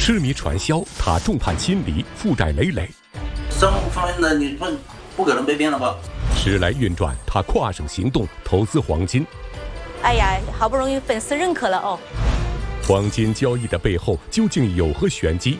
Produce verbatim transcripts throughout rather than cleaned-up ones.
痴迷传销，他众叛亲离，负债累累。 生活方面的你不不可能被骗了吧？ 时来运转，他跨省行动，投资黄金。 哎呀，好不容易粉丝认可了哦。 黄金交易的背后究竟有何玄机？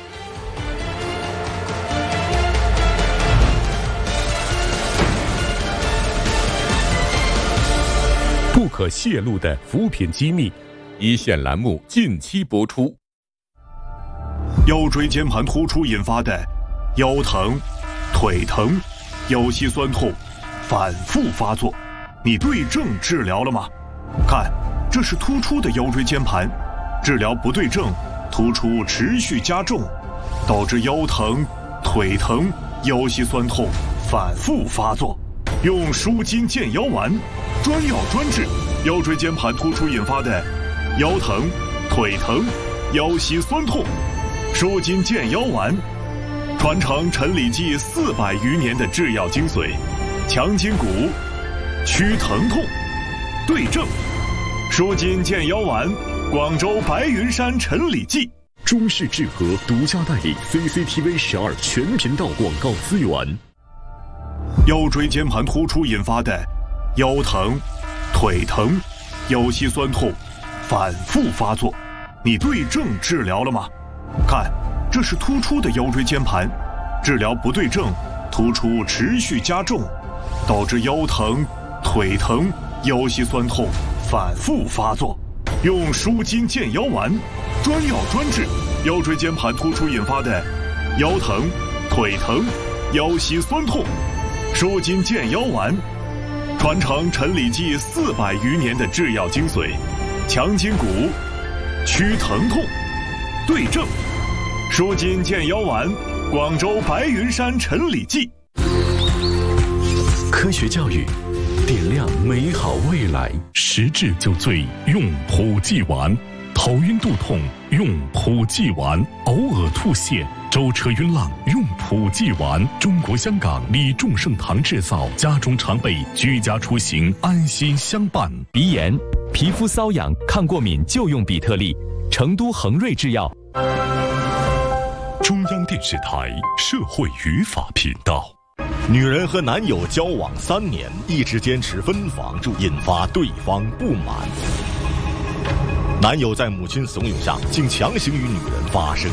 不可泄露的扶贫机密，一线栏目近期播出。 腰椎间盘突出引发的腰疼、腿疼、腰膝酸痛反复发作，你对症治疗了吗？看，这是突出的腰椎间盘，治疗不对症，突出持续加重，导致腰疼、腿疼、腰膝酸痛反复发作。用舒筋健腰丸，专药专治腰椎间盘突出引发的腰疼、腿疼、腰膝酸痛。舒筋健腰丸，传承陈李济四百余年的制药精髓，强筋骨，祛疼痛，对症。舒筋健腰丸，广州白云山陈李济。 中视智和独家代理 C C T V 十二全频道广告资源。 腰椎间盘突出引发的腰疼、腿疼、腰膝酸痛反复发作，你对症治疗了吗？看，这是突出的腰椎间盘，治疗不对症，突出持续加重，导致腰疼、腿疼、腰膝酸痛反复发作。用舒筋健腰丸，专药专治腰椎间盘突出引发的腰疼、腿疼、腰膝酸痛。舒筋健腰丸，传承陈李济四百余年的制药精髓，强筋骨，祛疼痛，对症。舒筋健腰丸，广州白云山陈李济。 科学教育，点亮美好未来。十治就醉，用普济丸。头晕肚痛，用普济丸；偶尔吐泻、舟车晕浪，用普济丸。中国香港李众盛堂制造，家中常备，居家出行安心相伴。 鼻炎、皮肤瘙痒、抗过敏就用比特利。成都恒瑞制药。 中央电视台社会语法频道。 女人和男友交往三年，一直坚持分房住，引发对方不满。男友在母亲怂恿下，竟强行与女人发生